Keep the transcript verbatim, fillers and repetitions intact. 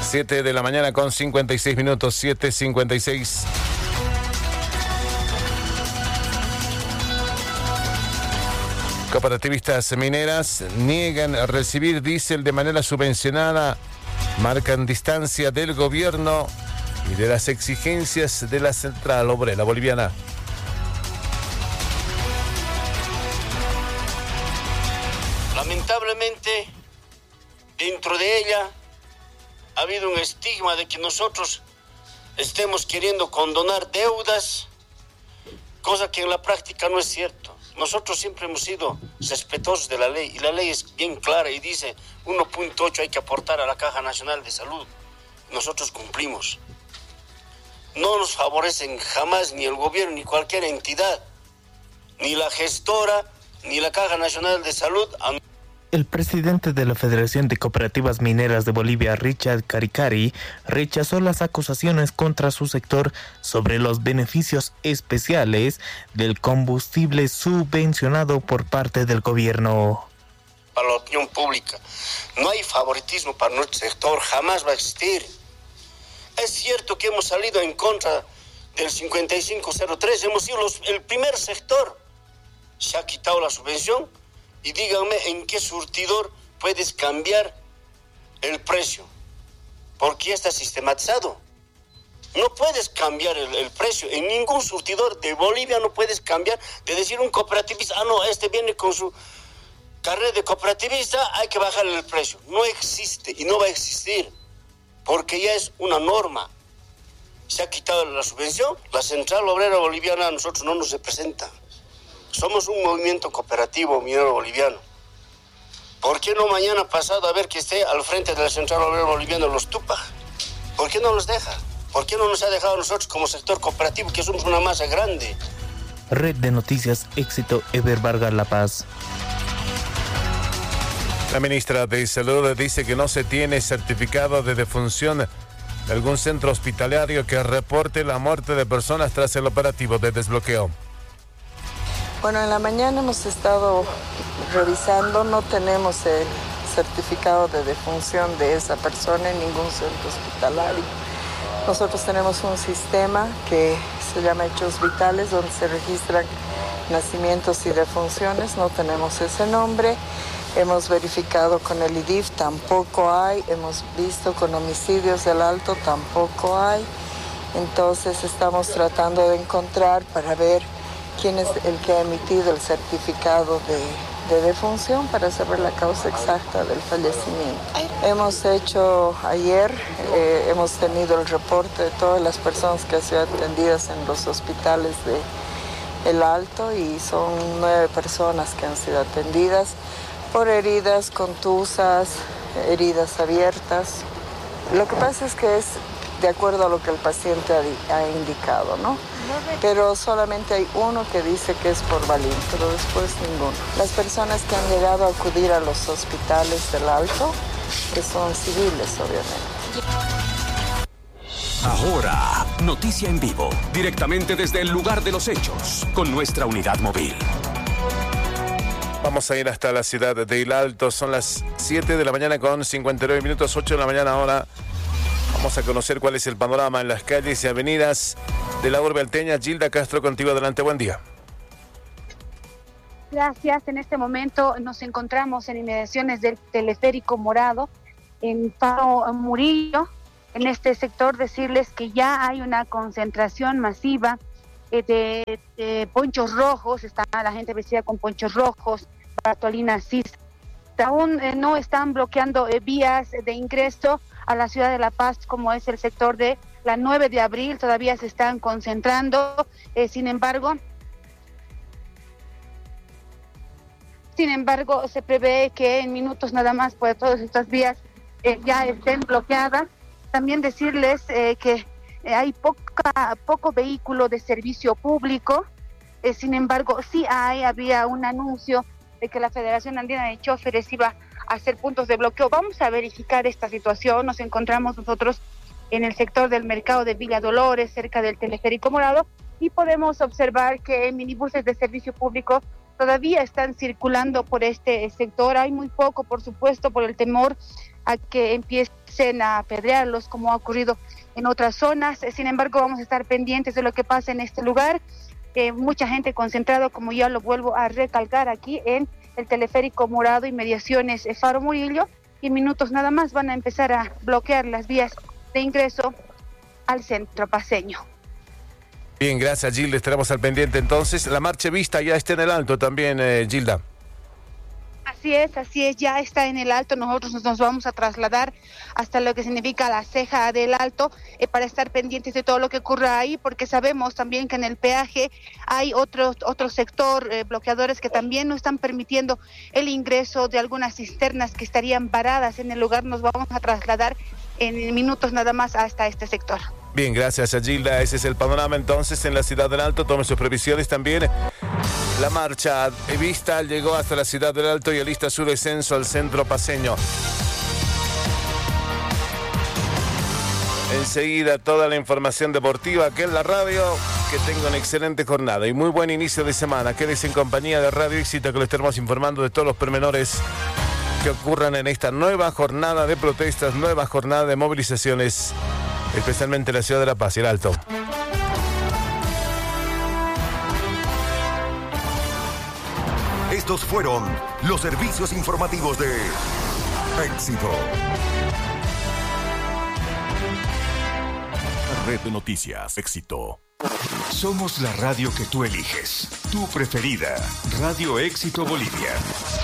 siete de la mañana con cincuenta y seis minutos, siete cincuenta y seis. Cooperativistas mineras niegan a recibir diésel de manera subvencionada, marcan distancia del gobierno y de las exigencias de la Central Obrera Boliviana. Lamentablemente, dentro de ella ha habido un estigma de que nosotros estemos queriendo condonar deudas, cosa que en la práctica no es cierto. Nosotros siempre hemos sido respetuosos de la ley y la ley es bien clara y dice uno punto ocho hay que aportar a la Caja Nacional de Salud. Nosotros cumplimos. No nos favorecen jamás ni el gobierno ni cualquier entidad, ni la gestora, ni la Caja Nacional de Salud. El presidente de la Federación de Cooperativas Mineras de Bolivia, Richard Caricari, rechazó las acusaciones contra su sector sobre los beneficios especiales del combustible subvencionado por parte del gobierno. Para la opinión pública, no hay favoritismo para nuestro sector, jamás va a existir. Es cierto que hemos salido en contra del cincuenta y cinco cero tres, hemos sido los, el primer sector. Se ha quitado la subvención. Y díganme en qué surtidor puedes cambiar el precio, porque ya está sistematizado. No puedes cambiar el, el precio, en ningún surtidor de Bolivia no puedes cambiar, de decir un cooperativista, ah no, este viene con su carnet de cooperativista, hay que bajarle el precio. No existe y no va a existir, porque ya es una norma. Se ha quitado la subvención, la Central Obrera Boliviana a nosotros no nos representa. Somos un movimiento cooperativo minero boliviano. ¿Por qué no mañana pasado a ver que esté al frente de la Central Obrera Boliviana los Tupac? ¿Por qué no los deja? ¿Por qué no nos ha dejado a nosotros como sector cooperativo, que somos una masa grande? Red de Noticias Éxito, Eber Vargas, La Paz. La ministra de Salud dice que no se tiene certificado de defunción de algún centro hospitalario que reporte la muerte de personas tras el operativo de desbloqueo. Bueno, en la mañana hemos estado revisando, no tenemos el certificado de defunción de esa persona en ningún centro hospitalario. Nosotros tenemos un sistema que se llama Hechos Vitales, donde se registran nacimientos y defunciones, no tenemos ese nombre. Hemos verificado con el I D I F, tampoco hay. Hemos visto con homicidios del Alto, tampoco hay. Entonces estamos tratando de encontrar para ver quién es el que ha emitido el certificado de, de defunción para saber la causa exacta del fallecimiento. Hemos hecho ayer, eh, hemos tenido el reporte de todas las personas que han sido atendidas en los hospitales de El Alto y son nueve personas que han sido atendidas por heridas contusas, heridas abiertas. Lo que pasa es que es de acuerdo a lo que el paciente ha, ha indicado, ¿no? Pero solamente hay uno que dice que es por balín, pero después ninguno. Las personas que han llegado a acudir a los hospitales del Alto, que son civiles, obviamente. Ahora, noticia en vivo, directamente desde el lugar de los hechos, con nuestra unidad móvil. Vamos a ir hasta la ciudad de El Alto, son las siete de la mañana con cincuenta y nueve minutos, ocho de la mañana ahora. Vamos a conocer cuál es el panorama en las calles y avenidas de la urbe alteña. Gilda Castro, contigo, adelante, buen día. Gracias. En este momento nos encontramos en inmediaciones del teleférico Morado, en Pao Murillo. En este sector decirles que ya hay una concentración masiva eh, de, de ponchos rojos, está la gente vestida con ponchos rojos, Bartolina Cis. Aún eh, no están bloqueando eh, vías de ingreso a la ciudad de La Paz, como es el sector de la nueve de abril, todavía se están concentrando, eh, sin embargo, sin embargo, se prevé que en minutos nada más, pues todas estas vías eh, ya estén bloqueadas. También decirles eh, que eh, hay poca, poco vehículo de servicio público, eh, sin embargo, sí hay, había un anuncio de que la Federación Andina de Choferes iba a hacer puntos de bloqueo. Vamos a verificar esta situación. Nos encontramos nosotros en el sector del mercado de Villa Dolores, cerca del teleférico Morado, y podemos observar que minibuses de servicio público todavía están circulando por este sector. Hay muy poco, por supuesto, por el temor a que empiecen a apedrearlos como ha ocurrido en otras zonas. Sin embargo, vamos a estar pendientes de lo que pasa en este lugar. Eh, mucha gente concentrada, como ya lo vuelvo a recalcar, aquí en el teleférico Morado y mediaciones Faro Murillo, y minutos nada más van a empezar a bloquear las vías de ingreso al centro paceño. Bien, gracias, Gilda. Estaremos al pendiente entonces. La marcha vista ya está en el Alto también, eh, Gilda. Así es, así es, ya está en el Alto. Nosotros nos vamos a trasladar hasta lo que significa la ceja del Alto eh, para estar pendientes de todo lo que ocurra ahí, porque sabemos también que en el peaje hay otro, otro sector, eh, bloqueadores que también no están permitiendo el ingreso de algunas cisternas que estarían varadas en el lugar. Nos vamos a trasladar en minutos nada más hasta este sector. Bien, gracias a Gilda. Ese es el panorama entonces en la ciudad del Alto. Tome sus previsiones también. La marcha vista llegó hasta la ciudad del Alto y alista su descenso al centro paceño. Enseguida toda la información deportiva aquí en la radio. Que tenga una excelente jornada y muy buen inicio de semana. Quédese en compañía de Radio Éxito, que lo estaremos informando de todos los pormenores que ocurran en esta nueva jornada de protestas, nueva jornada de movilizaciones, especialmente en la ciudad de La Paz y el Alto. Estos fueron los servicios informativos de Éxito. Red de Noticias Éxito. Somos la radio que tú eliges, tu preferida, Radio Éxito Bolivia.